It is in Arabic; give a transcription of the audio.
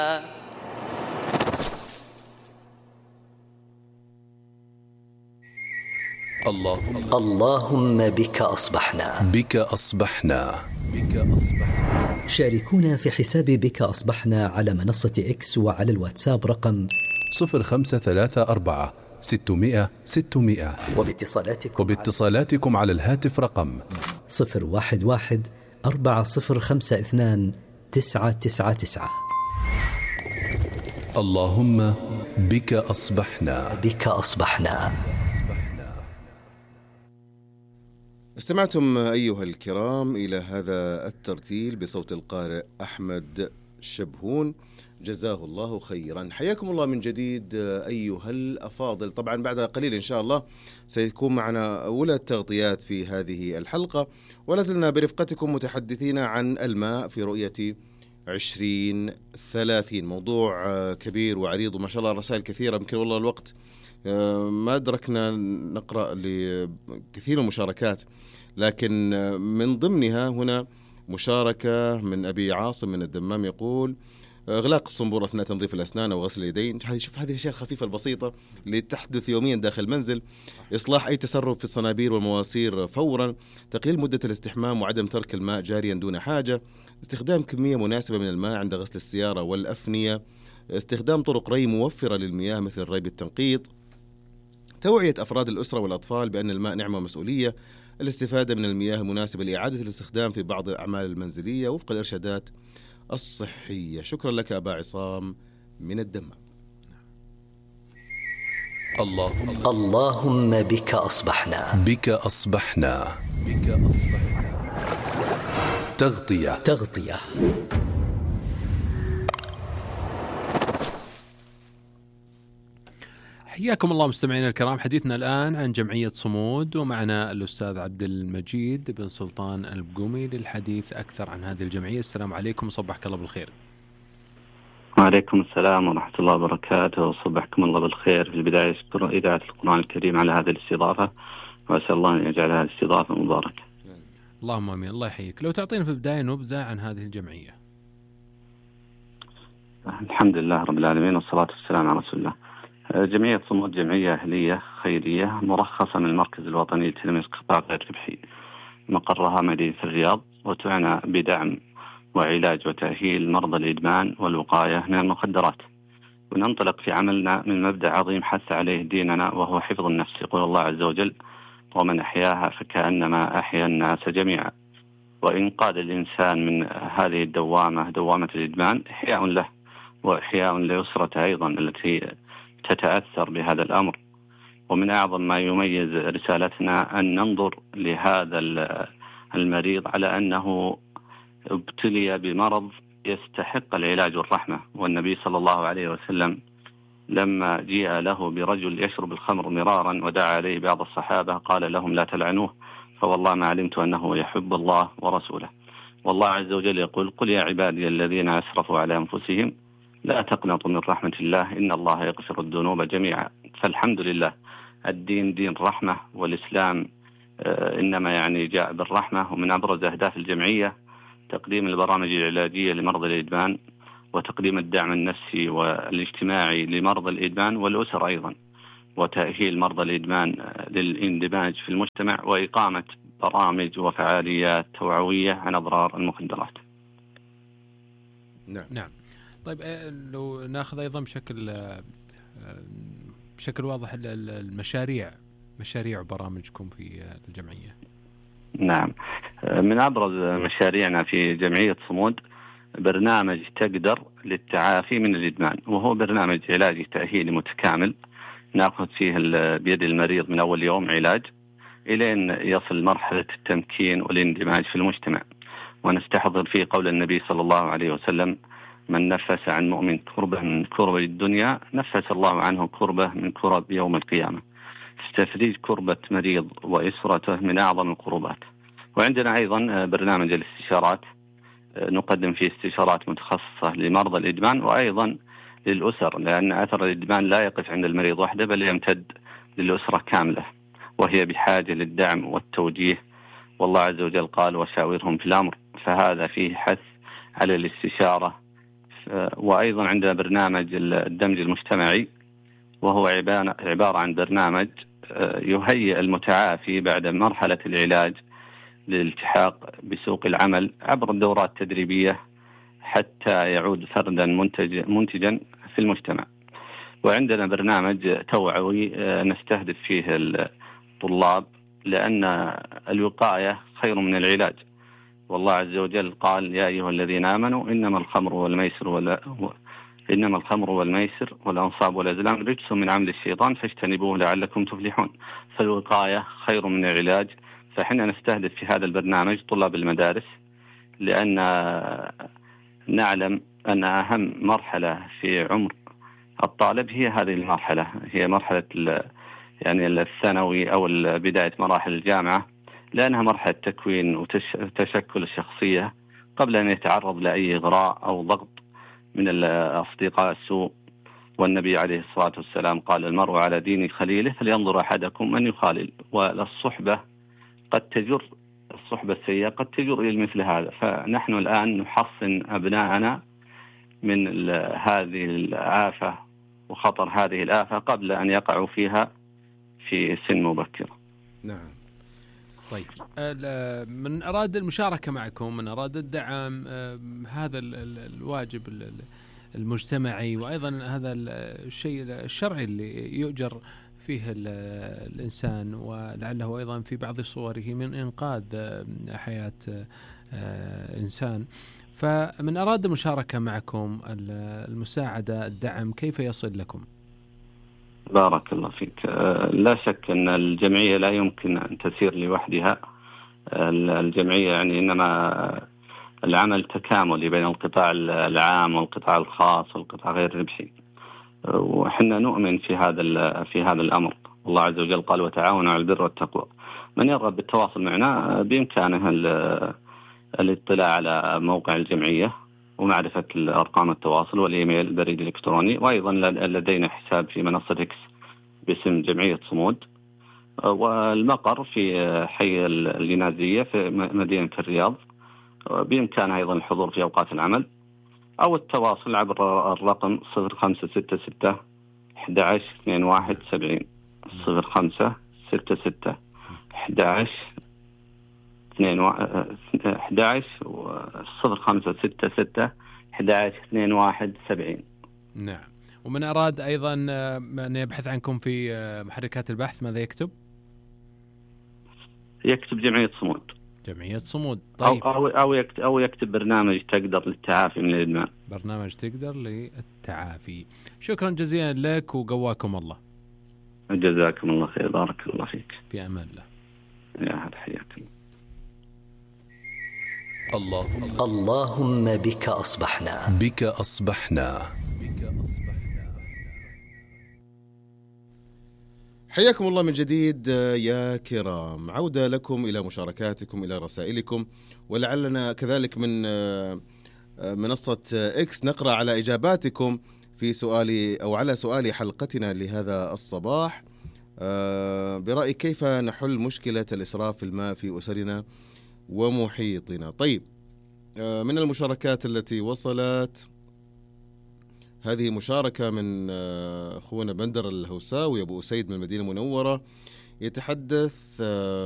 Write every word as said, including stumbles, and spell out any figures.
اللهم اللهم بك أصبحنا بك أصبحنا بك أصبحنا. شاركونا في حساب بك أصبحنا على منصة إكس وعلى الواتساب رقم صفر خمسة ثلاثة أربعة ستمائة ستمائة، وباتصالاتكم, وباتصالاتكم على الهاتف رقم صفر واحد واحد أربعة صفر خمسة اثنان تسعة تسعة تسعة. اللهم بك أصبحنا بك أصبحنا. استمعتم أيها الكرام إلى هذا الترتيل بصوت القارئ أحمد شبهون، جزاه الله خيرا. حياكم الله من جديد أيها الأفاضل. طبعا بعد قليل إن شاء الله سيكون معنا أولى التغطيات في هذه الحلقة، ولازلنا برفقتكم متحدثين عن الماء في رؤية عشرين ثلاثين. موضوع كبير وعريض وما شاء الله رسائل كثيرة، يمكن والله الوقت ما أدركنا نقرأ لكثير من المشاركات، لكن من ضمنها هنا مشاركة من أبي عاصم من الدمام يقول إغلاق الصنبور أثناء تنظيف الأسنان أو غسل اليدين. شوف هذه الأشياء الخفيفة البسيطة اللي تحدث يوميا داخل المنزل. إصلاح أي تسرب في الصنابير والمواسير فورا. تقليل مدة الاستحمام وعدم ترك الماء جاريا دون حاجة. استخدام كمية مناسبة من الماء عند غسل السيارة والأفنية. استخدام طرق ري موفرة للمياه مثل الري بالتنقيط. توعية أفراد الأسرة والأطفال بأن الماء نعمة ومسؤولية. الاستفادة من المياه المناسبة لإعادة الاستخدام في بعض الأعمال المنزلية وفق الإرشادات الصحية. شكرا لك أبا عصام من الدمام. اللهم اللهم بك أصبحنا بك أصبحنا بك أصبحنا. تغطية تغطية. حياكم الله مستمعينا الكرام. حديثنا الآن عن جمعية صمود، ومعنا الأستاذ عبد المجيد بن سلطان البقومي للحديث أكثر عن هذه الجمعية. السلام عليكم وصبحك الله بالخير. وعليكم السلام ورحمة الله وبركاته، وصبحكم الله بالخير. في البداية أشكر إذاعة القرآن الكريم على هذه الاستضافة، وأسأل الله أن يجعلها استضافة مباركة. اللهم آمين. الله يحييك. لو تعطينا في البداية نبذة عن هذه الجمعية. الحمد لله رب العالمين والصلاة والسلام على رسول الله. جمعية صمود جمعية أهلية خيرية مرخصة من المركز الوطني لتنمية القطاع غير ربحي، مقرها مدينة الرياض، وتعنى بدعم وعلاج وتأهيل مرضى الإدمان والوقاية من المخدرات. وننطلق في عملنا من مبدأ عظيم حث عليه ديننا، وهو حفظ النفس. يقول الله عز وجل: ومن أحياها فكأنما أحيا الناس جميعا. وإنقاذ الإنسان من هذه الدوامة، دوامة الإدمان، إحياء له وإحياء لأسرته أيضا التي تتأثر بهذا الأمر. ومن أعظم ما يميز رسالتنا أن ننظر لهذا المريض على أنه ابتلي بمرض يستحق العلاج والرحمة. والنبي صلى الله عليه وسلم لما جاء له برجل يشرب الخمر مرارا ودعا عليه بعض الصحابة قال لهم: لا تلعنوه، فوالله ما علمت أنه يحب الله ورسوله. والله عز وجل يقول: قل يا عبادي الذين أسرفوا على أنفسهم لا تقنطوا من رحمة الله إن الله يغفر الذنوب جميعا. فالحمد لله الدين دين رحمة، والإسلام إنما يعني جاء بالرحمة. ومن أبرز أهداف الجمعية تقديم البرامج العلاجية لمرضى الإدمان، وتقديم الدعم النفسي والاجتماعي لمرضى الإدمان والأسر أيضا، وتأهيل مرضى الإدمان للاندماج في المجتمع، وإقامة برامج وفعاليات توعوية عن أضرار المخدرات. نعم نعم. طيب لو ناخذ أيضا بشكل بشكل واضح المشاريع مشاريع برامجكم في الجمعية. نعم، من أبرز مشاريعنا في جمعية صمود برنامج تقدر للتعافي من الإدمان، وهو برنامج علاجي تأهيلي متكامل نأخذ فيه بيد المريض من أول يوم علاج إلى أن يصل مرحلة التمكين والاندماج في المجتمع. ونستحضر فيه قول النبي صلى الله عليه وسلم: من نفس عن مؤمن كربة من كرب الدنيا نفس الله عنه كربة من كرب يوم القيامة. تفريج كربة مريض وإسرته من أعظم القربات. وعندنا أيضا برنامج الاستشارات، نقدم فيه استشارات متخصصة لمرضى الإدمان وأيضا للأسر، لأن أثر الإدمان لا يقف عند المريض وحده بل يمتد للأسرة كاملة، وهي بحاجة للدعم والتوجيه. والله عز وجل قال: وشاورهم في الأمر. فهذا فيه حث على الاستشارة وأيضا عندنا برنامج الدمج المجتمعي، وهو عبارة عن برنامج يهيئ المتعافي بعد مرحلة العلاج للالتحاق بسوق العمل عبر الدورات التدريبية حتى يعود فردا منتج منتجا في المجتمع. وعندنا برنامج توعوي نستهدف فيه الطلاب، لأن الوقاية خير من العلاج، والله عز وجل قال: يا أيها الذين آمنوا إنما الخمر والميسر ولا إنما الخمر والميسر والأنصاب والأزلام رجس من عمل الشيطان فاجتنبوه لعلكم تفلحون. فالوقاية خير من العلاج. فحنا نستهدف في هذا البرنامج طلاب المدارس، لأن نعلم أن أهم مرحلة في عمر الطالب هي هذه المرحلة، هي مرحلة يعني الثانوي أو بداية مراحل الجامعة، لأنها مرحلة تكوين وتشكل الشخصية قبل أن يتعرض لأي إغراء أو ضغط من الأصدقاء السوء. والنبي عليه الصلاة والسلام قال: المرء على دين خليله فلينظر أحدكم من يخالل. والصحبة قد تجر الصحبة السيئة قد تجر إلى مثل هذا. فنحن الآن نحصن أبناءنا من هذه الآفة وخطر هذه الآفة قبل أن يقعوا فيها في سن مبكرة. نعم. طيب، من أراد المشاركة معكم، من أراد الدعم هذا الواجب المجتمعي، وأيضا هذا الشيء الشرعي اللي يؤجر فيه الإنسان، ولعله أيضا في بعض صوره من إنقاذ حياة إنسان، فمن أراد المشاركة معكم، المساعدة، الدعم، كيف يصل لكم؟ بارك الله فيك. لا شك أن الجمعية لا يمكن أن تسير لوحدها. الجمعية يعني إنما العمل تكاملي بين القطاع العام والقطاع الخاص والقطاع غير الربحي، وحنا نؤمن في هذا في هذا الأمر. الله عز وجل قال: وتعاونوا على البر والتقوى. من يرغب بالتواصل معنا بإمكانه الاطلاع على موقع الجمعية ومعرفة الأرقام التواصل والإيميل البريد الإلكتروني، وأيضا لدينا حساب في منصة إكس باسم جمعية صمود، والمقر في حي الينازية في مدينة الرياض. بإمكانه أيضا الحضور في أوقات العمل أو التواصل عبر الرقم صفر خمسة ستة ستة واحد واحد اثنين واحد سبعين صفر خمسة ستة ستة واحد واحد اثنين واحد صفر خمسة ستة ستة واحد واحد اثنين واحد سبعين. نعم. ومن أراد أيضا أن يبحث عنكم في محركات البحث ماذا يكتب؟ يكتب جمعية صمود. جمعية صمود. طيب. أو, أو, يكتب أو يكتب برنامج تقدر للتعافي من الإدمان. برنامج تقدر للتعافي. شكرا جزيلا لك وقواكم الله. جزاكم الله خير. بارك الله فيك. في أمان الله. يا هلا، حياك الله. اللهم بك أصبحنا. بك أصبحنا. حياكم الله من جديد يا كرام. عودة لكم إلى مشاركاتكم، إلى رسائلكم، ولعلنا كذلك من منصة إكس نقرأ على إجاباتكم في سؤالي أو على سؤال حلقتنا لهذا الصباح. برأيك كيف نحل مشكلة الإسراف في الماء في أسرنا ومحيطنا؟ طيب، من المشاركات التي وصلت، هذه مشاركة من أخونا بندر الهوساوي أبو أسيد من المدينة المنورة، يتحدث